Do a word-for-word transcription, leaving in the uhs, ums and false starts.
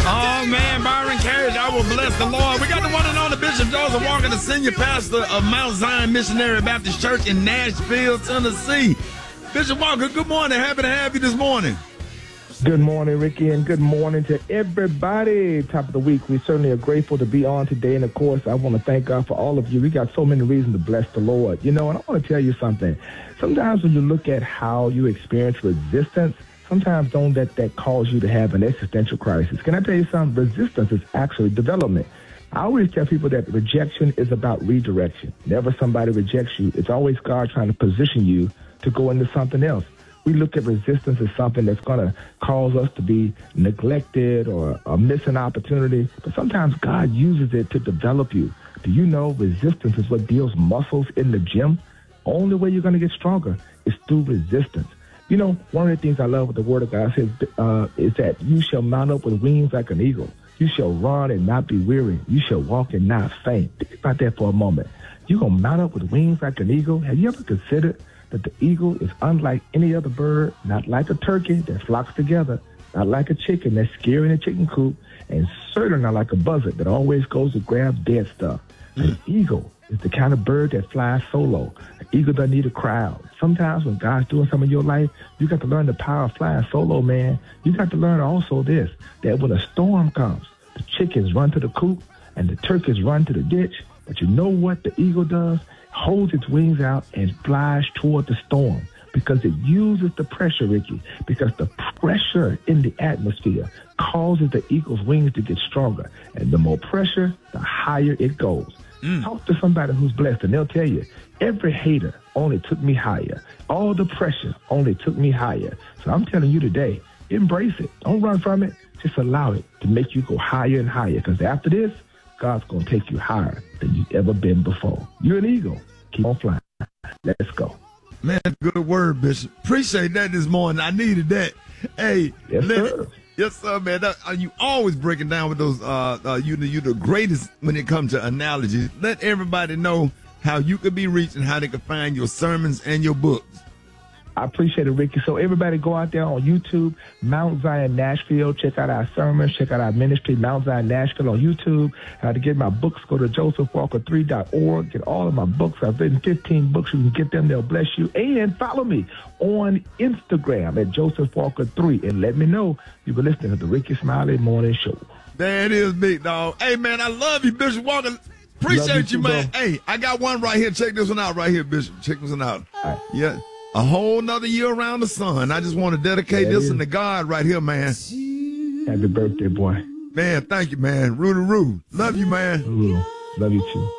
Oh, man, Byron Carriage, I will bless the Lord. We got the one and only Bishop Joseph Walker, the senior pastor of Mount Zion Missionary Baptist Church in Nashville, Tennessee. Bishop Walker, good morning. Happy to have you this morning. Good morning, Ricky, and good morning to everybody. Top of the week, we certainly are grateful to be on today. And, of course, I want to thank God for all of you. We got so many reasons to bless the Lord. You know, and I want to tell you something. Sometimes when you look at how you experience resistance, sometimes don't let that cause you to have an existential crisis. Can I tell you something? Resistance is actually development. I always tell people that rejection is about redirection. Never somebody rejects you. It's always God trying to position you to go into something else. We look at resistance as something that's going to cause us to be neglected or, or miss an opportunity. But sometimes God uses it to develop you. Do you know resistance is what builds muscles in the gym? Only way you're going to get stronger is through resistance. You know, one of the things I love with the Word of God says uh, is that you shall mount up with wings like an eagle. You shall run and not be weary. You shall walk and not faint. Think about that for a moment. You're going to mount up with wings like an eagle. Have you ever considered that the eagle is unlike any other bird, not like a turkey that flocks together, not like a chicken that's scary in a chicken coop, and certainly not like a buzzard that always goes to grab dead stuff. Mm. An eagle is the kind of bird that flies solo. An eagle doesn't need a crowd. Sometimes when God's doing something in your life, you got to learn the power of flying solo, man. You got to learn also this, that when a storm comes, the chickens run to the coop and the turkeys run to the ditch. But you know what the eagle does? Holds its wings out and flies toward the storm because it uses the pressure, Ricky, because the pressure in the atmosphere causes the eagle's wings to get stronger. And the more pressure, the higher it goes. Mm. Talk to somebody who's blessed, and they'll tell you, every hater only took me higher. All the pressure only took me higher. So I'm telling you today, embrace it. Don't run from it. Just allow it to make you go higher and higher, because after this, God's going to take you higher than you've ever been before. You're an eagle. Keep on flying. Let's go. Man, good word, Bishop. Appreciate that this morning. I needed that. Hey, yes, let sir. It, yes, sir, man. That, uh, you always breaking down with those. Uh, uh, you, you're the greatest when it comes to analogies. Let everybody know how you could be reached and how they can find your sermons and your books. I appreciate it, Ricky. So everybody go out there on YouTube, Mount Zion Nashville. Check out our sermons. Check out our ministry, Mount Zion Nashville on YouTube. Uh, to get my books, go to joseph walker three dot org. Get all of my books. I've written fifteen books. You can get them. They'll bless you. And follow me on Instagram at joseph walker three. And let me know you were listening to the Ricky Smiley Morning Show. There it is, big dog. Hey, man, I love you, Bishop Walker. Appreciate you, you, man. Bro. Hey, I got one right here. Check this one out right here, Bishop. Check this one out. All right. Yeah. A whole nother year around the sun. I just want to dedicate that this is. to God right here, man. Happy birthday, boy. Man, thank you, man. Roo-roo-roo. Love you, man. Roo-roo. Love you, too.